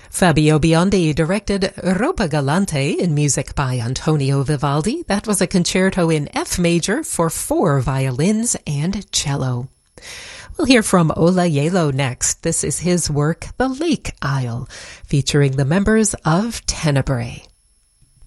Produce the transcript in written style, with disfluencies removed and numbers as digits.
Fabio Biondi directed Europa Galante in music by Antonio Vivaldi. That was a concerto in F major for 4 violins and cello. We'll hear from Ola Yelo next. This is his work, The Lake Isle, featuring the members of Tenebrae.